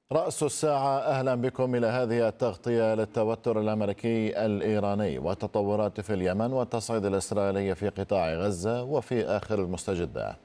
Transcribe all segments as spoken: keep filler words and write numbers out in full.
رأس الساعة، أهلا بكم إلى هذه التغطية للتوتر الأمريكي الإيراني والتطورات في اليمن والتصعيد الإسرائيلي في قطاع غزة وفي آخر المستجدات.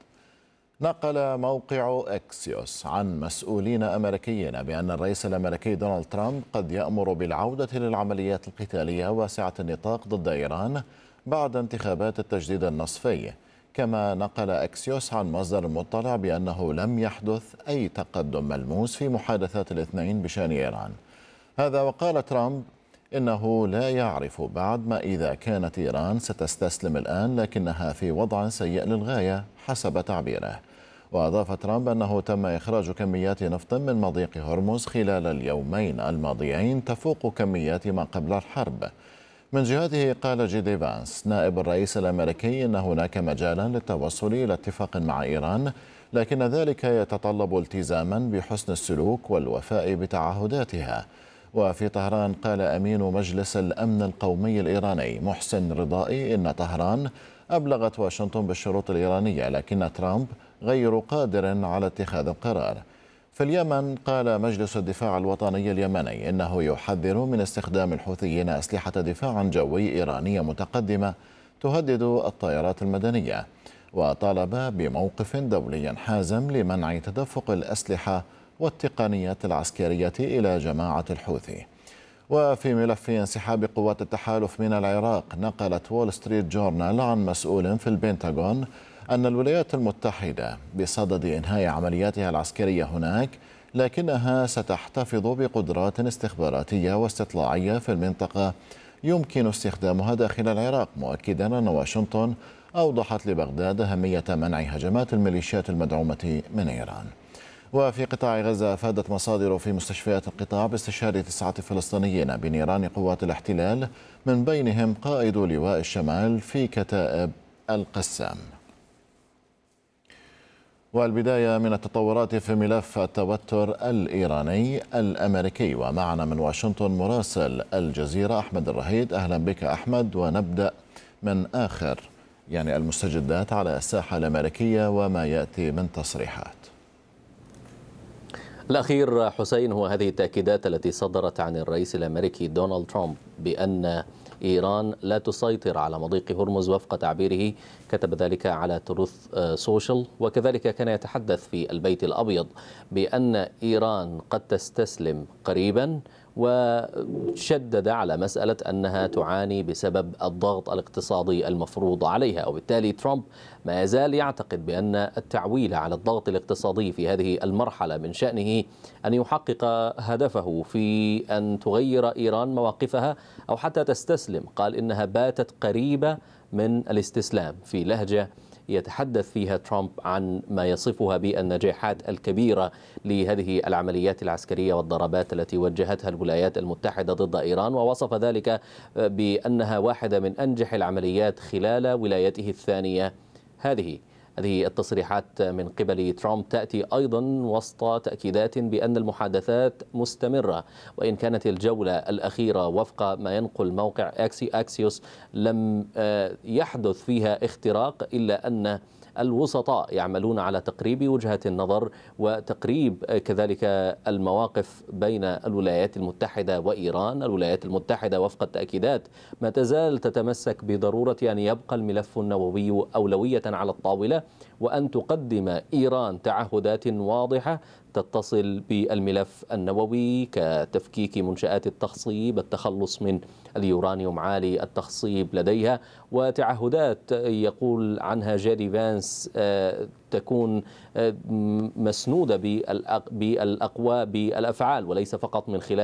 نقل موقع إكسيوس عن مسؤولين أمريكيين بأن الرئيس الأمريكي دونالد ترامب قد يأمر بالعودة للعمليات القتالية واسعة النطاق ضد إيران بعد انتخابات التجديد النصفي. كما نقل أكسيوس عن مصدر مطلع بأنه لم يحدث أي تقدم ملموس في محادثات الاثنين بشأن إيران. هذا وقال ترامب إنه لا يعرف بعد ما إذا كانت إيران ستستسلم الآن، لكنها في وضع سيء للغاية حسب تعبيره. وأضاف ترامب أنه تم إخراج كميات نفط من مضيق هرمز خلال اليومين الماضيين تفوق كميات ما قبل الحرب. من جهته قال جي دي فانس نائب الرئيس الأمريكي إن هناك مجالا للتوصل إلى اتفاق مع إيران، لكن ذلك يتطلب التزاما بحسن السلوك والوفاء بتعهداتها. وفي طهران قال أمين مجلس الأمن القومي الإيراني محسن رضائي إن طهران أبلغت واشنطن بالشروط الإيرانية، لكن ترامب غير قادر على اتخاذ القرار. في اليمن قال مجلس الدفاع الوطني اليمني إنه يحذر من استخدام الحوثيين أسلحة دفاع جوي إيرانية متقدمة تهدد الطائرات المدنية، وطالب بموقف دولي حازم لمنع تدفق الأسلحة والتقنيات العسكرية إلى جماعة الحوثي. وفي ملف انسحاب قوات التحالف من العراق، نقلت وول ستريت جورنال عن مسؤول في البنتاغون أن الولايات المتحدة بصدد إنهاء عملياتها العسكرية هناك، لكنها ستحتفظ بقدرات استخباراتية واستطلاعية في المنطقة يمكن استخدامها داخل العراق، مؤكدا أن واشنطن أوضحت لبغداد أهمية منع هجمات الميليشيات المدعومة من إيران. وفي قطاع غزة، أفادت مصادر في مستشفيات القطاع باستشهاد تسعة فلسطينيين بنيران قوات الاحتلال، من بينهم قائد لواء الشمال في كتائب القسام. والبداية من التطورات في ملف التوتر الإيراني الأمريكي، ومعنا من واشنطن مراسل الجزيرة أحمد الرهيد. أهلا بك أحمد، ونبدأ من آخر يعني المستجدات على الساحة الأمريكية وما يأتي من تصريحات. الأخير حسين هو هذه التأكيدات التي صدرت عن الرئيس الأمريكي دونالد ترامب بأن إيران لا تسيطر على مضيق هرمز وفق تعبيره. كتب ذلك على تروث سوشيال، وكذلك كان يتحدث في البيت الأبيض بأن إيران قد تستسلم قريبا، وشدد على مسألة أنها تعاني بسبب الضغط الاقتصادي المفروض عليها. وبالتالي ترامب ما يزال يعتقد بأن التعويل على الضغط الاقتصادي في هذه المرحلة من شأنه أن يحقق هدفه في أن تغير إيران مواقفها أو حتى تستسلم. قال إنها باتت قريبة من الاستسلام، في لهجة يتحدث فيها ترامب عن ما يصفها بالنجاحات الكبيرة لهذه العمليات العسكرية والضربات التي وجهتها الولايات المتحدة ضد إيران، ووصف ذلك بأنها واحدة من أنجح العمليات خلال ولايته الثانية. هذه هذه التصريحات من قبل ترامب تأتي أيضا وسط تأكيدات بأن المحادثات مستمرة، وإن كانت الجولة الأخيرة وفق ما ينقل موقع أكسيوس لم يحدث فيها اختراق، إلا أن الوسطاء يعملون على تقريب وجهة النظر وتقريب كذلك المواقف بين الولايات المتحدة وإيران. الولايات المتحدة وفق التأكيدات ما تزال تتمسك بضرورة أن يبقى الملف النووي أولوية على الطاولة، وأن تقدم إيران تعهدات واضحة تتصل بالملف النووي كتفكيك منشآت التخصيب، التخلص من اليورانيوم عالي التخصيب لديها، وتعهدات يقول عنها جي دي فانس تكون مسنودة بالأقوى بالأفعال وليس فقط من خلال